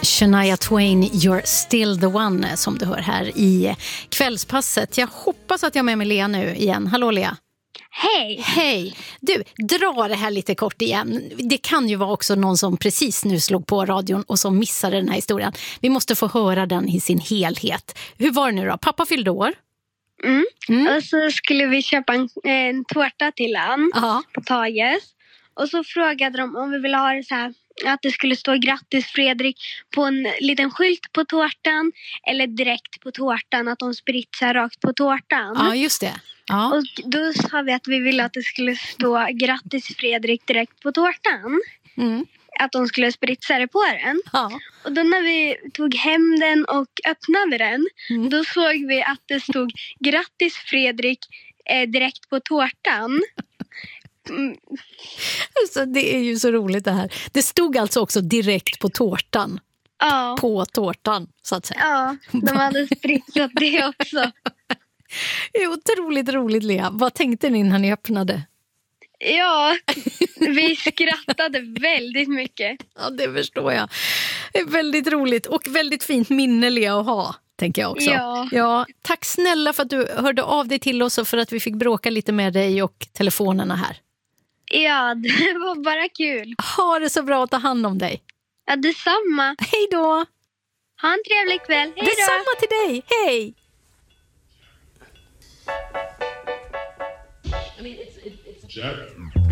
Shania Twain, You're still the one, som du hör här i kvällspasset. Jag hoppas att jag är med Lea nu igen. Hallå Lea. Hej! Hej! Du, dra det här lite kort igen. Det kan ju vara också någon som precis nu slog på radion och som missade den här historien. Vi måste få höra den i sin helhet. Hur var det nu då? Pappa fyllde år. Och så skulle vi köpa en tårta till han på Tages. Och så frågade de om vi ville ha det så här, att det skulle stå grattis Fredrik på en liten skylt på tårtan eller direkt på tårtan, att de spritsar rakt på tårtan. Ja, just det. Ja. Och då sa vi att vi ville att det skulle stå grattis Fredrik direkt på tårtan. Att de skulle spritsa det på den. Ja. Och då när vi tog hem den och öppnade den, då såg vi att det stod grattis Fredrik direkt på tårtan. Alltså, det är ju så roligt det här. Det stod alltså också direkt på tårtan. Ja. På tårtan, så att säga. Ja, de hade spritsat det också. Det är otroligt roligt, Lea. Vad tänkte ni när ni öppnade? Ja, vi skrattade väldigt mycket. Ja, det förstår jag. Det är väldigt roligt och väldigt fint minne, Lea, att ha, tänker jag också. Ja, tack snälla för att du hörde av dig till oss och för att vi fick bråka lite med dig och telefonerna här. Ja, det var bara kul. Ha det så bra att ta hand om dig. Ja, detsamma. Hej då. Ha en trevlig kväll. Hej då. Detsamma till dig. Hej. Check.